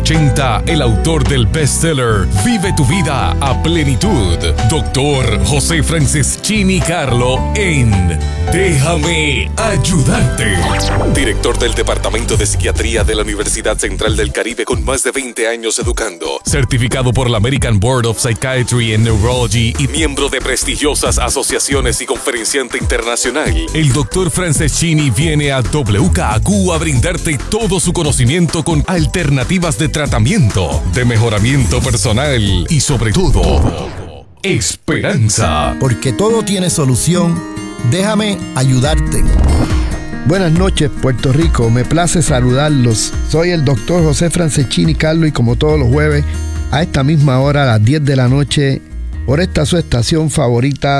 80, el autor del bestseller Vive tu vida a plenitud, Dr. José Franceschini Carlo en Déjame ayudarte. Director del Departamento de Psiquiatría de la Universidad Central del Caribe con más de 20 años educando, certificado por la American Board of Psychiatry and Neurology y miembro de prestigiosas asociaciones y conferenciante internacional. El Dr. Franceschini viene a WKQ a brindarte todo su conocimiento con alternativas de tratamiento, de mejoramiento personal y sobre todo, esperanza. Porque todo tiene solución, déjame ayudarte. Buenas noches, Puerto Rico. Me place saludarlos. Soy el Dr. José Franceschini Carlo y como todos los jueves, a esta misma hora, a las 10 de la noche, por esta su estación favorita,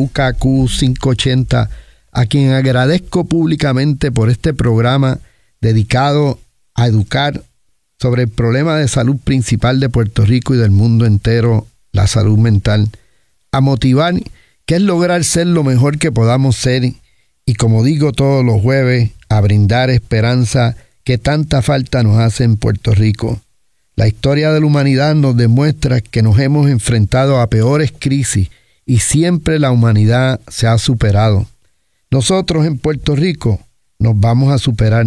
WKQ 580, a quien agradezco públicamente por este programa dedicado a educar sobre el problema de salud principal de Puerto Rico y del mundo entero, la salud mental, a motivar que es lograr ser lo mejor que podamos ser y, como digo todos los jueves, a brindar esperanza que tanta falta nos hace en Puerto Rico. La historia de la humanidad nos demuestra que nos hemos enfrentado a peores crisis y siempre la humanidad se ha superado. Nosotros en Puerto Rico nos vamos a superar.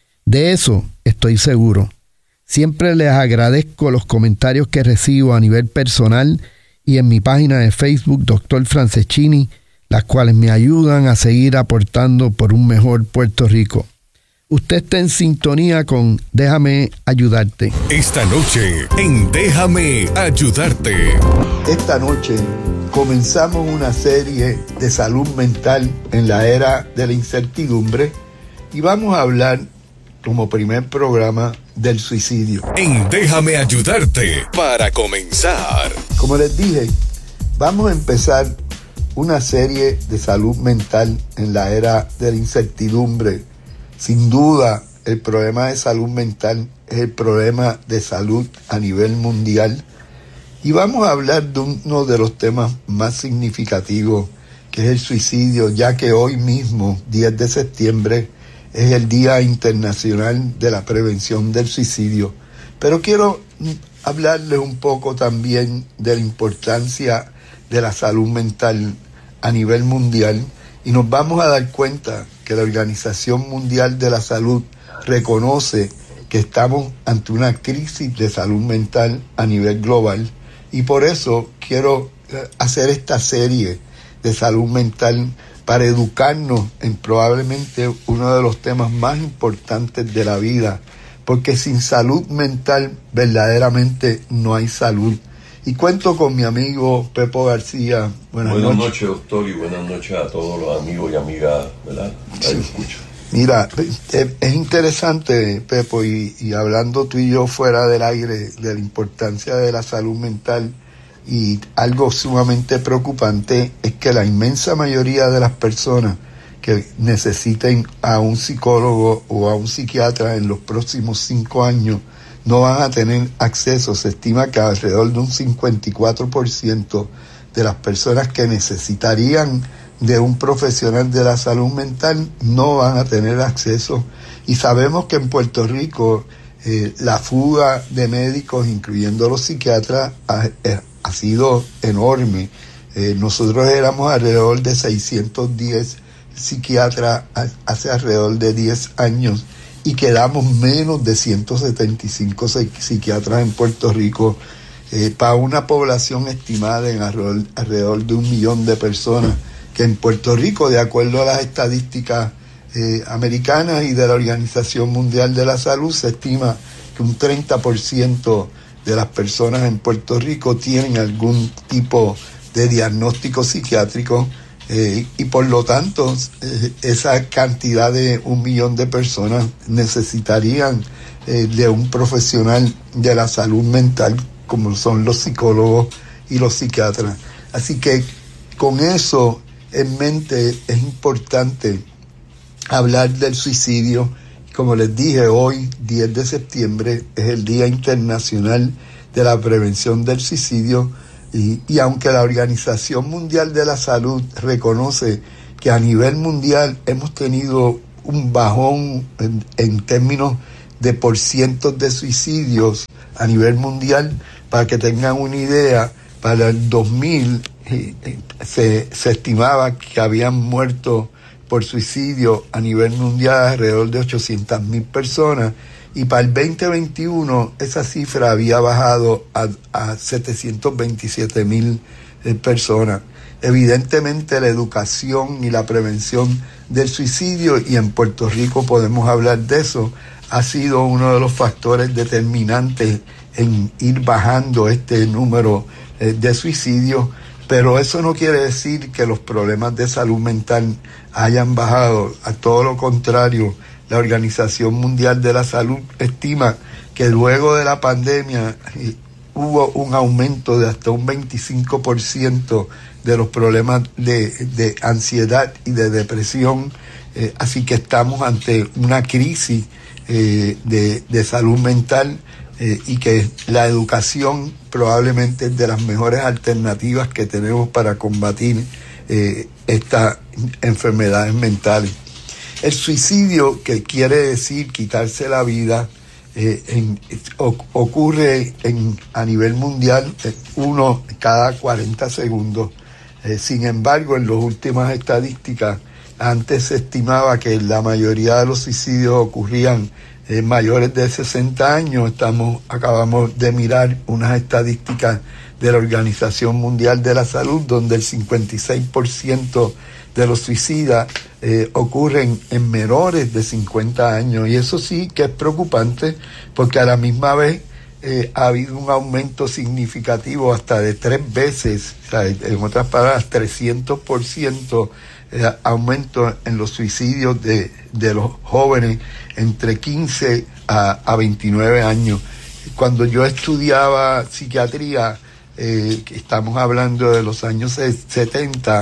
De eso estoy seguro. Siempre les agradezco los comentarios que recibo a nivel personal y en mi página de Facebook, Dr. Franceschini, las cuales me ayudan a seguir aportando por un mejor Puerto Rico. Usted está en sintonía con Déjame ayudarte. Esta noche en Déjame ayudarte. Esta noche comenzamos una serie de salud mental en la era de la incertidumbre y vamos a hablar como primer programa del suicidio. En Déjame ayudarte, para comenzar. Como les dije, vamos a empezar una serie de salud mental en la era de la incertidumbre. Sin duda, el problema de salud mental es el problema de salud a nivel mundial. Y vamos a hablar de uno de los temas más significativos, que es el suicidio, ya que hoy mismo, 10 de septiembre, es el Día Internacional de la Prevención del Suicidio. Pero quiero hablarles un poco también de la importancia de la salud mental a nivel mundial y nos vamos a dar cuenta que la Organización Mundial de la Salud reconoce que estamos ante una crisis de salud mental a nivel global y por eso quiero hacer esta serie de salud mental para educarnos en probablemente uno de los temas más importantes de la vida, porque sin salud mental verdaderamente no hay salud. Y cuento con mi amigo Pepo García. Buenas noches, doctor, y buenas noches a todos los amigos y amigas, ¿verdad? Sí. Mira, es interesante, Pepo, y hablando tú y yo fuera del aire de la importancia de la salud mental, y algo sumamente preocupante es que la inmensa mayoría de las personas que necesiten a un psicólogo o a un psiquiatra en los próximos 5 años no van a tener acceso. Se estima que alrededor de un 54% de las personas que necesitarían de un profesional de la salud mental no van a tener acceso. Y sabemos que en Puerto Rico la fuga de médicos, incluyendo los psiquiatras, ha sido enorme. Nosotros éramos alrededor de 610 psiquiatras hace alrededor de 10 años y quedamos menos de 175 psiquiatras en Puerto Rico para una población estimada en alrededor de 1 millón de personas, que en Puerto Rico, de acuerdo a las estadísticas americanas y de la Organización Mundial de la Salud, se estima que un 30% de las personas en Puerto Rico tienen algún tipo de diagnóstico psiquiátrico y por lo tanto esa cantidad de 1 millón de personas necesitarían de un profesional de la salud mental como son los psicólogos y los psiquiatras. Así que con eso en mente es importante hablar del suicidio. Como les dije, hoy, 10 de septiembre, es el Día Internacional de la Prevención del Suicidio y aunque la Organización Mundial de la Salud reconoce que a nivel mundial hemos tenido un bajón en términos de porcientos de suicidios, a nivel mundial. Para que tengan una idea, para el 2000 se estimaba que habían muerto por suicidio a nivel mundial alrededor de 800,000 personas, y para el 2021 esa cifra había bajado a 727,000 personas. Evidentemente la educación y la prevención del suicidio, y en Puerto Rico podemos hablar de eso, ha sido uno de los factores determinantes en ir bajando este número de suicidios, pero eso no quiere decir que los problemas de salud mental hayan bajado. A todo lo contrario, la Organización Mundial de la Salud estima que luego de la pandemia hubo un aumento de hasta un 25% de los problemas de ansiedad y de depresión, así que estamos ante una crisis de salud mental, y que la educación probablemente es de las mejores alternativas que tenemos para combatir estas enfermedades mentales. El suicidio, que quiere decir quitarse la vida, ocurre a nivel mundial uno cada 40 segundos. Sin embargo, en las últimas estadísticas, antes se estimaba que la mayoría de los suicidios ocurrían mayores de 60 años. Acabamos de mirar unas estadísticas de la Organización Mundial de la Salud, donde el 56% de los suicidas ocurren en menores de 50 años, y eso sí que es preocupante, porque a la misma vez ha habido un aumento significativo hasta de 3 veces, o sea, en otras palabras, 300% aumento en los suicidios de los jóvenes entre 15 a 29 años. Cuando yo estudiaba psiquiatría, estamos hablando de los años 70,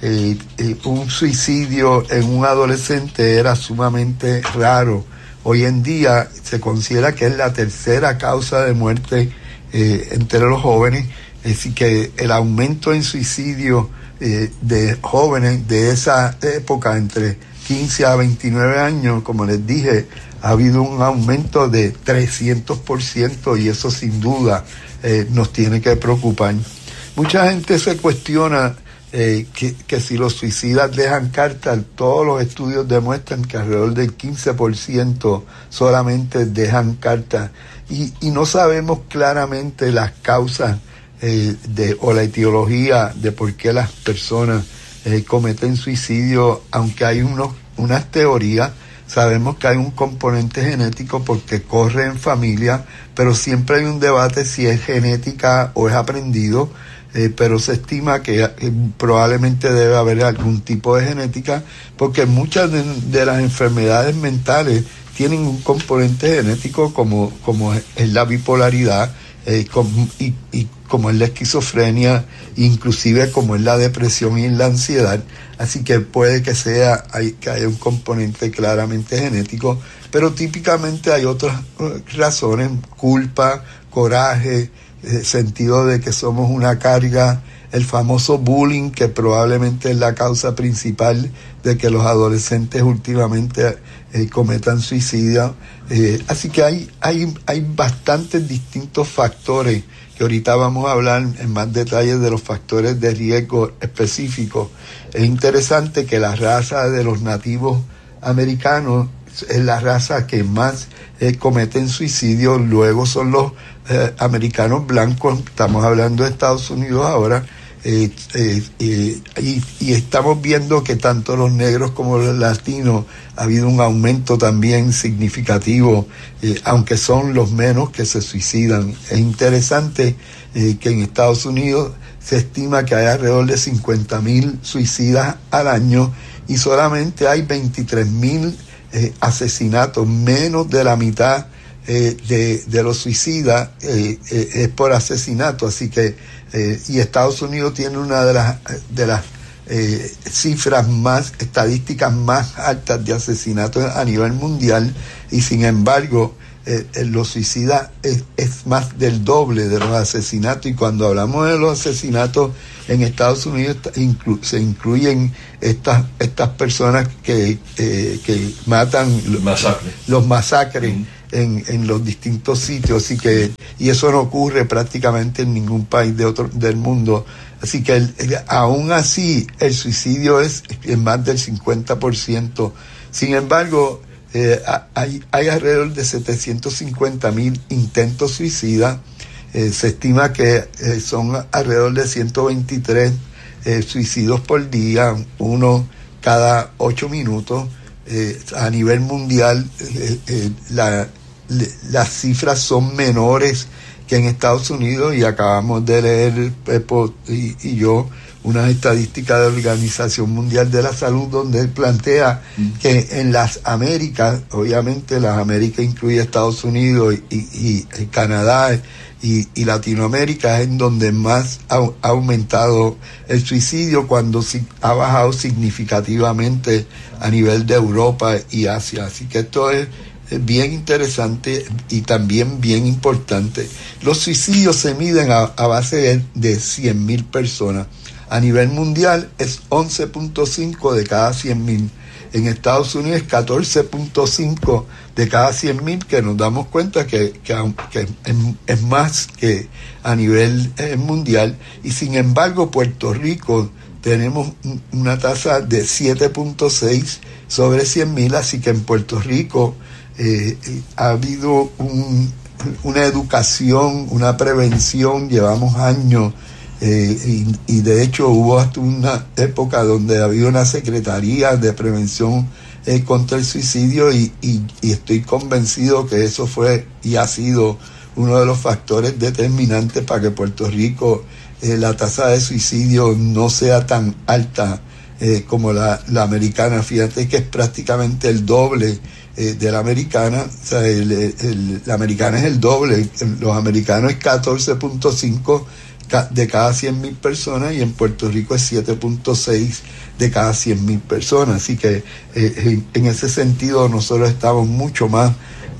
un suicidio en un adolescente era sumamente raro. Hoy en día se considera que es la tercera causa de muerte entre los jóvenes, así que el aumento en suicidio de jóvenes de esa época, entre 15 a 29 años, como les dije, ha habido un aumento de 300%, y eso sin duda nos tiene que preocupar. Mucha gente se cuestiona que si los suicidas dejan cartas. Todos los estudios demuestran que alrededor del 15% solamente dejan cartas, y no sabemos claramente las causas o la etiología de por qué las personas cometen suicidio, aunque hay unas teorías. Sabemos que hay un componente genético porque corre en familia, pero siempre hay un debate si es genética o es aprendido, pero se estima que probablemente debe haber algún tipo de genética, porque muchas de las enfermedades mentales tienen un componente genético, como es la bipolaridad, y como es la esquizofrenia, inclusive como es la depresión y la ansiedad. Así que puede que haya un componente claramente genético, pero típicamente hay otras razones: culpa, coraje, sentido de que somos una carga, el famoso bullying, que probablemente es la causa principal de que los adolescentes últimamente cometan suicidio. Así que hay bastantes distintos factores, que ahorita vamos a hablar en más detalles de los factores de riesgo específicos. Es interesante que la raza de los nativos americanos es la raza que más cometen suicidio. Luego son los americanos blancos. Estamos hablando de Estados Unidos ahora. Y estamos viendo que tanto los negros como los latinos ha habido un aumento también significativo, aunque son los menos que se suicidan. Es interesante que en Estados Unidos se estima que hay alrededor de 50,000 suicidas al año, y solamente hay 23,000 asesinatos. Menos de la mitad de los suicidas es por asesinato. Así que y Estados Unidos tiene una de las cifras estadísticas más altas de asesinatos a nivel mundial, y sin embargo los suicidas es más del doble de los asesinatos. Y cuando hablamos de los asesinatos en Estados Unidos se incluyen estas personas que matan, los masacres. en los distintos sitios, y eso no ocurre prácticamente en ningún país del mundo. Así que aún así el suicidio es más del 50%. Sin embargo, hay alrededor de 750,000 intentos suicidas. Se estima que son alrededor de 123 suicidios por día, uno cada 8 minutos. A nivel mundial, las cifras son menores que en Estados Unidos, y acabamos de leer, Pepo y yo, unas estadísticas de la Organización Mundial de la Salud, donde él plantea que en las Américas, obviamente las Américas incluye Estados Unidos y Canadá y Latinoamérica, es en donde más ha aumentado el suicidio, cuando ha bajado significativamente a nivel de Europa y Asia. Así que esto es bien interesante y también bien importante. Los suicidios se miden a base de 100,000 personas. A nivel mundial es 11.5 de cada 100,000. En Estados Unidos es 14.5 de cada 100,000, que nos damos cuenta que es más que a nivel mundial. Y sin embargo, Puerto Rico tenemos una tasa de 7.6 sobre 100,000, así que en Puerto Rico ha habido una educación, una prevención, llevamos años. Y de hecho hubo hasta una época donde había una secretaría de prevención contra el suicidio, y estoy convencido que eso fue y ha sido uno de los factores determinantes para que Puerto Rico la tasa de suicidio no sea tan alta como la americana. Fíjate que es prácticamente el doble de la americana. O sea, la americana es el doble. Los americanos es 14.5 de cada 100,000 personas, y en Puerto Rico es 7.6 de cada 100,000 personas. Así que en ese sentido nosotros estamos mucho más,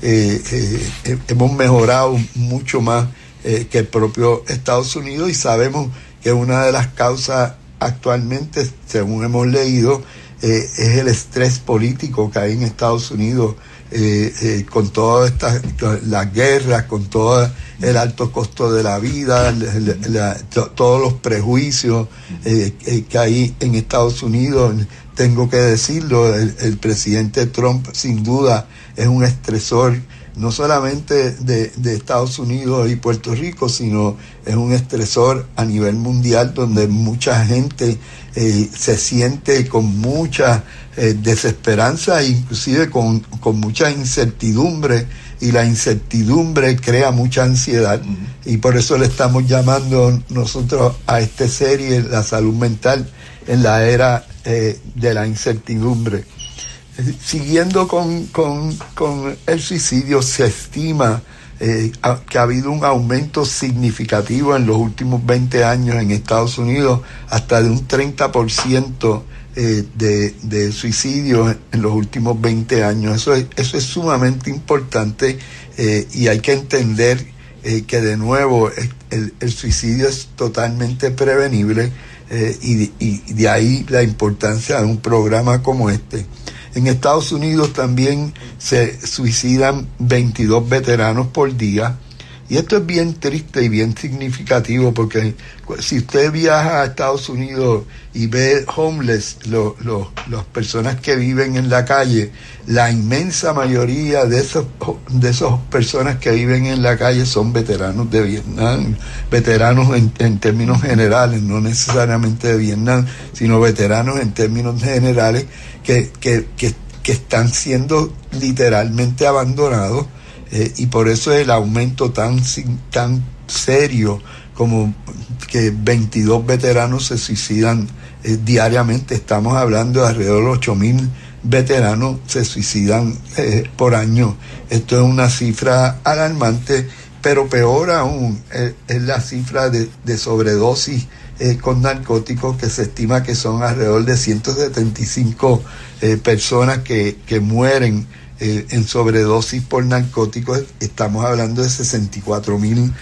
hemos mejorado mucho más que el propio Estados Unidos, y sabemos que una de las causas actualmente, según hemos leído, es el estrés político que hay en Estados Unidos, con todas las guerras, con todo el alto costo de la vida, todos los prejuicios que hay en Estados Unidos. Tengo que decirlo, el presidente Trump sin duda es un estresor, no solamente de Estados Unidos y Puerto Rico, sino es un estresor a nivel mundial, donde mucha gente se siente con mucha desesperanza, inclusive con mucha incertidumbre, y la incertidumbre crea mucha ansiedad. Y por eso le estamos llamando nosotros a esta serie La Salud Mental en la Era de la Incertidumbre. Siguiendo con el suicidio, se estima que ha habido un aumento significativo en los últimos 20 años en Estados Unidos, hasta de un 30% de suicidios en los últimos 20 años. Eso es sumamente importante, y hay que entender que de nuevo el suicidio es totalmente prevenible, y de ahí la importancia de un programa como este. En Estados Unidos también se suicidan 22 veteranos por día, y esto es bien triste y bien significativo, porque si usted viaja a Estados Unidos y ve homeless, las personas que viven en la calle, la inmensa mayoría de esas personas que viven en la calle son veteranos de Vietnam, veteranos en términos generales, no necesariamente de Vietnam, sino veteranos en términos generales, que están siendo literalmente abandonados, y por eso es el aumento tan serio, como que 22 veteranos se suicidan diariamente. Estamos hablando de alrededor de 8,000 veteranos se suicidan por año. Esto es una cifra alarmante, pero peor aún es la cifra de sobredosis con narcóticos, que se estima que son alrededor de 175 personas que mueren en sobredosis por narcóticos. Estamos hablando de 64,000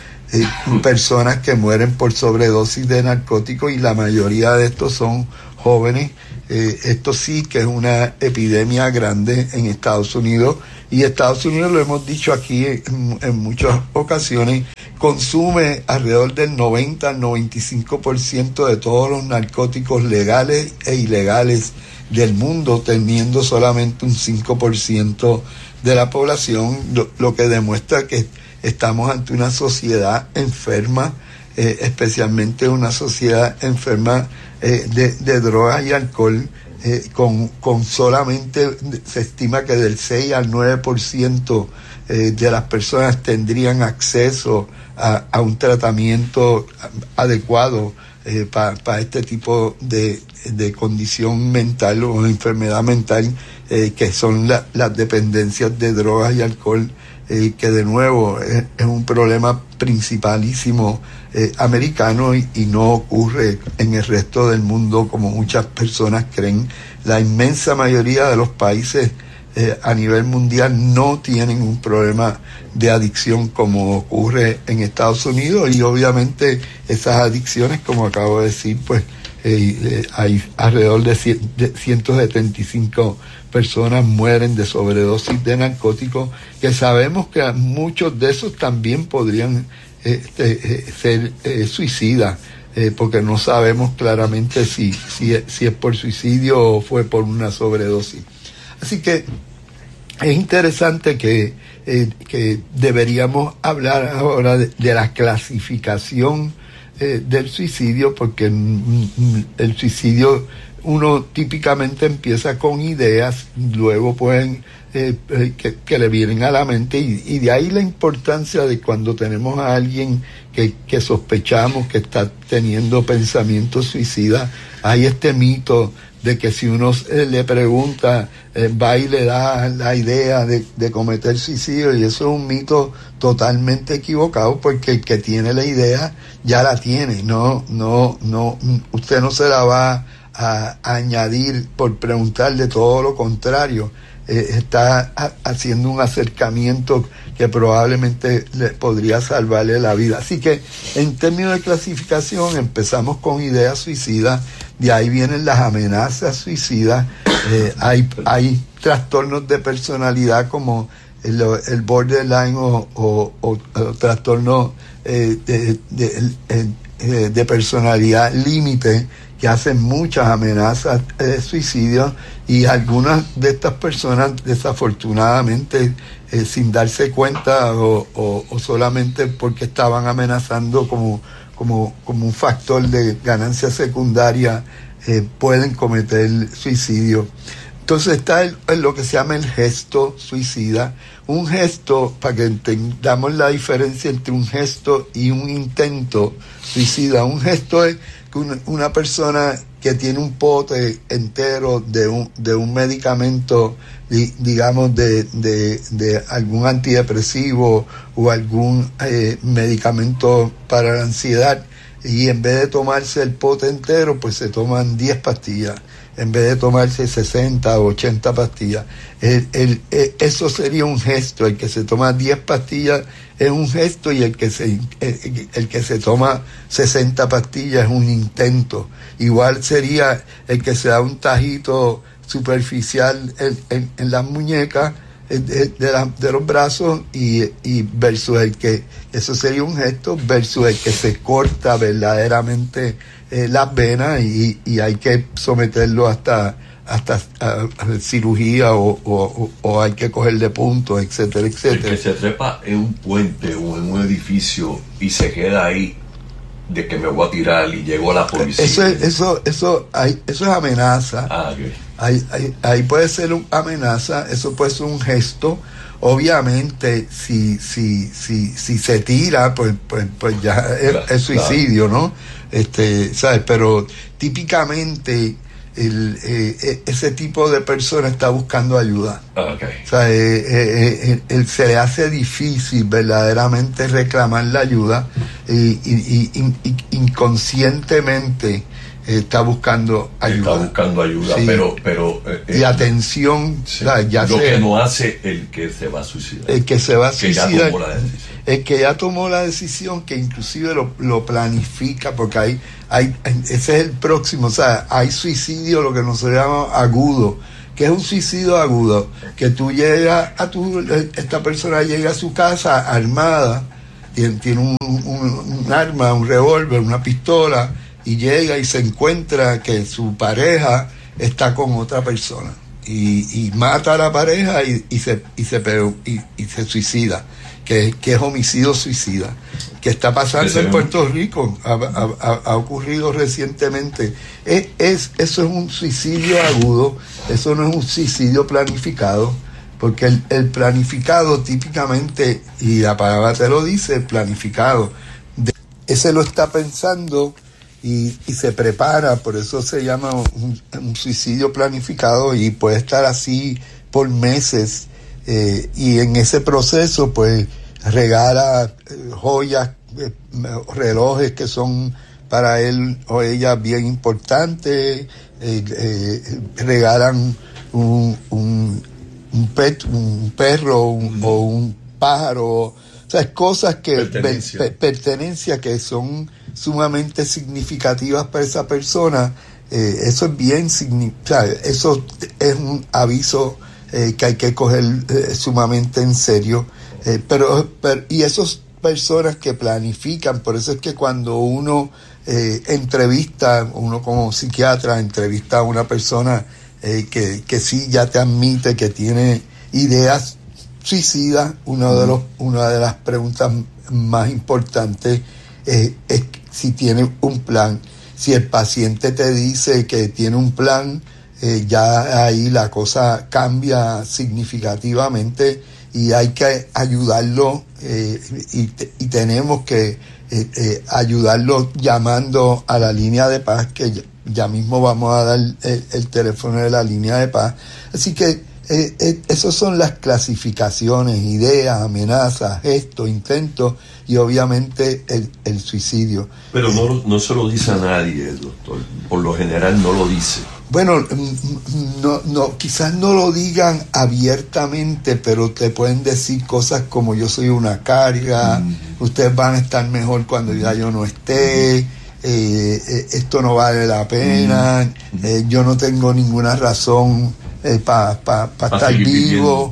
personas que mueren por sobredosis de narcóticos, y la mayoría de estos son jóvenes Esto sí que es una epidemia grande en Estados Unidos, y Estados Unidos, lo hemos dicho aquí en muchas ocasiones, consume alrededor del 90 al 95% de todos los narcóticos legales e ilegales del mundo, teniendo solamente un 5% de la población, lo que demuestra que estamos ante una sociedad enferma, especialmente una sociedad enferma de drogas y alcohol, con solamente, se estima que del 6 al 9% de las personas tendrían acceso a un tratamiento adecuado para este tipo de condición mental o enfermedad mental, que son las dependencias de drogas y alcohol, que de nuevo es un problema principalísimo americano y no ocurre en el resto del mundo como muchas personas creen. La inmensa mayoría de los países a nivel mundial no tienen un problema de adicción como ocurre en Estados Unidos, y obviamente esas adicciones, como acabo de decir, pues hay alrededor de 175 personas mueren de sobredosis de narcóticos, que sabemos que muchos de esos también podrían ser suicidas, porque no sabemos claramente si es por suicidio o fue por una sobredosis. Así que es interesante que deberíamos hablar ahora de la clasificación del suicidio, porque el suicidio, uno típicamente empieza con ideas, luego pueden que le vienen a la mente, y de ahí la importancia de cuando tenemos a alguien que sospechamos que está teniendo pensamientos suicidas, hay este mito de que si uno le pregunta, va y le da la idea de cometer suicidio, y eso es un mito totalmente equivocado, porque el que tiene la idea ya la tiene, no, usted no se la va a añadir por preguntarle, todo lo contrario, está haciendo un acercamiento que probablemente le podría salvarle la vida. Así que en términos de clasificación empezamos con ideas suicidas, de ahí vienen las amenazas suicidas, hay trastornos de personalidad como el borderline o trastornos de personalidad límite, que hacen muchas amenazas de suicidio, y algunas de estas personas desafortunadamente sin darse cuenta o solamente porque estaban amenazando como un factor de ganancia secundaria, pueden cometer suicidio. Entonces está lo que se llama el gesto suicida. Un gesto, para que entendamos la diferencia entre un gesto y un intento suicida, un gesto es que una persona que tiene un pote entero de un medicamento, digamos de algún antidepresivo o algún medicamento para la ansiedad, y en vez de tomarse el pote entero, pues se toman 10 pastillas en vez de tomarse 60 o 80 pastillas. Eso sería un gesto. El que se toma 10 pastillas es un gesto, y el que se toma 60 pastillas es un intento. Igual sería el que se da un tajito superficial en las muñecas de los brazos, y versus el que, eso sería un gesto, versus el que se corta verdaderamente las venas, y hay que someterlo hasta a cirugía o hay que cogerle puntos, etcétera, etcétera. El que se trepa en un puente o en un edificio y se queda ahí, de que me voy a tirar y llegó la policía. Eso es amenaza. Okay. Ahí puede ser una amenaza, eso puede ser un gesto. Obviamente, si se tira, pues ya es suicidio, claro, ¿no? ¿Sabes? Pero típicamente ese tipo de persona está buscando ayuda. Okay. O sea, se le hace difícil verdaderamente reclamar la ayuda, y inconscientemente está buscando ayuda. Sí. pero y atención, sí. Ya lo que no hace el que se va a suicidar. El que se va a suicidar. el que ya tomó la decisión, que inclusive lo planifica, porque ese es el próximo, o sea, hay suicidio, lo que nosotros llamamos agudo, que es un suicidio agudo, que tú llegas esta persona llega a su casa armada, tiene un arma, un revólver, una pistola, y llega y se encuentra que su pareja está con otra persona, y mata a la pareja y se suicida, que es homicidio suicida, que está pasando en Puerto Rico, ha ocurrido recientemente. Eso es un suicidio agudo, eso no es un suicidio planificado, porque el planificado típicamente, y la palabra te lo dice, planificado, ese lo está pensando y se prepara, por eso se llama un suicidio planificado, y puede estar así por meses, y en ese proceso pues regala joyas, relojes que son para él o ella bien importantes, regalan un perro o un pájaro, o sea, cosas que pertenencia que son sumamente significativas para esa persona. Eso es bien eso es un aviso que hay que coger sumamente en serio, y esas personas que planifican, por eso es que cuando uno uno como psiquiatra entrevista a una persona que sí ya te admite que tiene ideas suicidas, una de las preguntas más importantes es si tiene un plan. Si el paciente te dice que tiene un plan, ya ahí la cosa cambia significativamente, y hay que ayudarlo, y tenemos que ayudarlo llamando a la línea de paz, que ya mismo vamos a dar el teléfono de la línea de paz. Así que esas son las clasificaciones: ideas, amenazas, gestos, intentos, y obviamente el suicidio. Pero no se lo dice a nadie, doctor. Por lo general no lo dice. Bueno, quizás no lo digan abiertamente, pero te pueden decir cosas como: yo soy una carga, ustedes van a estar mejor cuando ya yo no esté, esto no vale la pena, yo no tengo ninguna razón para estar vivo,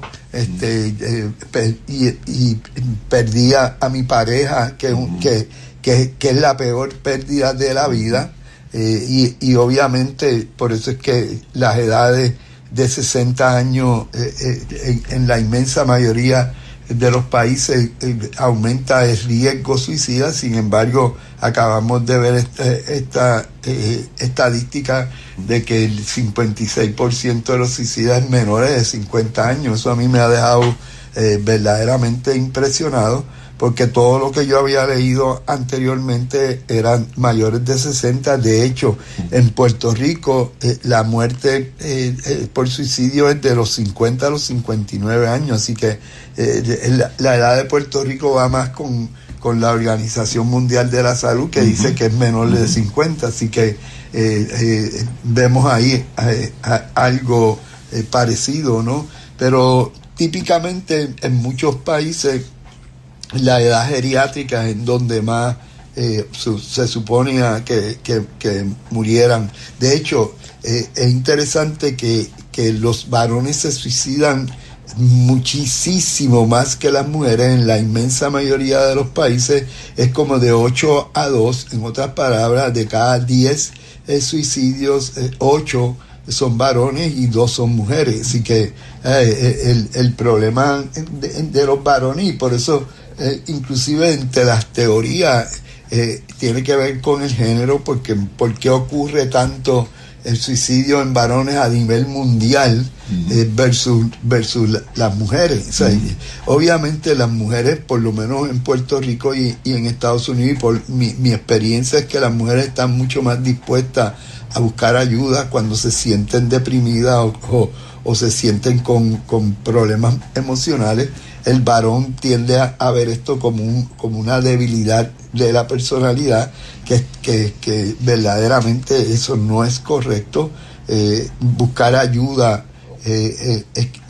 y perdí a mi pareja, que es la peor pérdida de la vida. Y obviamente por eso es que las edades de 60 años en la inmensa mayoría de los países aumenta el riesgo suicida. Sin embargo, acabamos de ver esta estadística de que el 56% de los suicidas menores de 50 años. Eso a mí me ha dejado verdaderamente impresionado, porque todo lo que yo había leído anteriormente eran mayores de 60. De hecho, en Puerto Rico la muerte por suicidio es de los 50 a los 59 años, así que la edad de Puerto Rico va más con la Organización Mundial de la Salud, que dice que es menor de 50, así que vemos ahí algo parecido, ¿no? Pero típicamente en muchos países la edad geriátrica es en donde más se suponía que murieran. De hecho, es interesante que los varones se suicidan muchísimo más que las mujeres. En la inmensa mayoría de los países es como de 8 a 2. En otras palabras, de cada 10 suicidios, 8 son varones y 2 son mujeres. Así que el problema de los varones, y por eso inclusive entre las teorías tiene que ver con el género, porque ¿por qué ocurre tanto el suicidio en varones a nivel mundial versus las mujeres? O sea, obviamente las mujeres, por lo menos en Puerto Rico y en Estados Unidos, y por mi experiencia es que las mujeres están mucho más dispuestas a buscar ayuda cuando se sienten deprimidas o se sienten con problemas emocionales. El varón tiende a ver esto como una debilidad de la personalidad, que verdaderamente eso no es correcto. Buscar ayuda es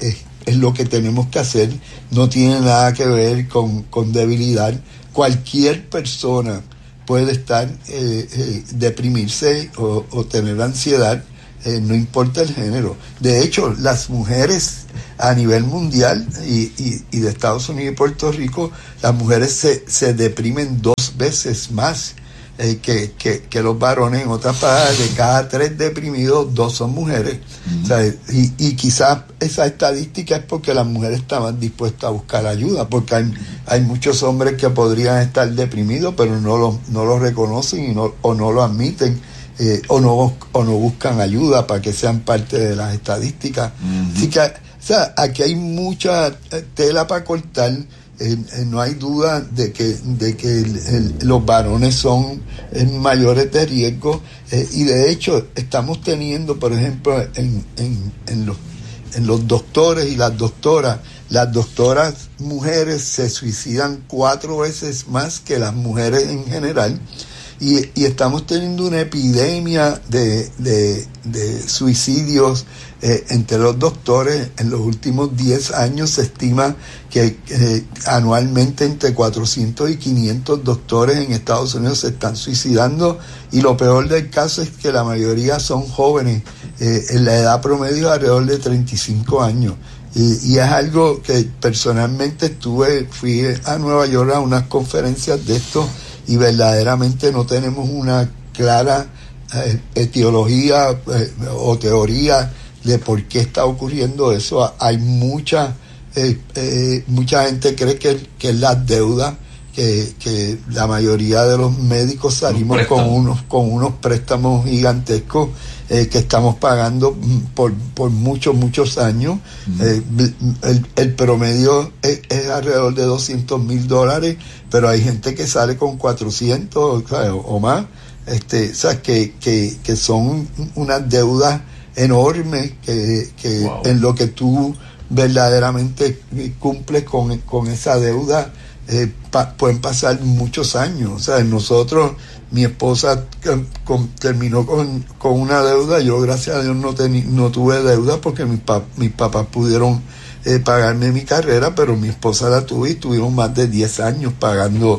es lo que tenemos que hacer, no tiene nada que ver con debilidad. Cualquier persona puede estar, deprimirse o tener ansiedad, no importa el género. De hecho, las mujeres a nivel mundial y de Estados Unidos y Puerto Rico, las mujeres se deprimen 2 veces más que los varones. En otras palabras, de cada 3 deprimidos, 2 son mujeres. O sea, y quizás esa estadística es porque las mujeres estaban dispuestas a buscar ayuda, porque hay muchos hombres que podrían estar deprimidos, pero no lo reconocen o no lo admiten, o no buscan ayuda para que sean parte de las estadísticas. Así que, o sea, aquí hay mucha tela para cortar. No hay duda de que los varones son mayores de riesgo, y de hecho estamos teniendo, por ejemplo, en los doctores y las doctoras mujeres se suicidan 4 veces más que las mujeres en general, y estamos teniendo una epidemia de suicidios entre los doctores. En los últimos 10 años se estima que anualmente entre 400 y 500 doctores en Estados Unidos se están suicidando, y lo peor del caso es que la mayoría son jóvenes, en la edad promedio alrededor de 35 años. Y es algo que personalmente fui a Nueva York a unas conferencias de esto, y verdaderamente no tenemos una clara etiología o teoría de por qué está ocurriendo eso. Hay mucha gente cree que es la deuda, que la mayoría de los médicos salimos con unos préstamos gigantescos que estamos pagando por muchos años. El promedio es alrededor de $200,000, pero hay gente que sale con 400, ¿sabes? O más. O sea, que son unas deudas enormes que wow. En lo que tú verdaderamente cumples con esa deuda, pueden pasar muchos años. O sea, mi esposa terminó con una deuda. Yo, gracias a Dios, no tuve deuda porque mis papás pudieron pagarme mi carrera, pero mi esposa la tuve y tuvieron más de 10 años pagando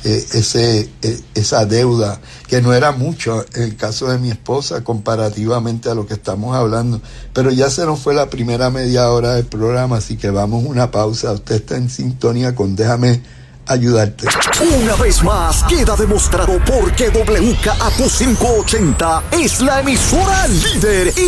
esa deuda, que no era mucho en el caso de mi esposa comparativamente a lo que estamos hablando. Pero ya se nos fue la primera media hora del programa, así que vamos a una pausa. Usted está en sintonía con Déjame Ayudarte. Una vez más queda demostrado por qué WKAQ580 es la emisora líder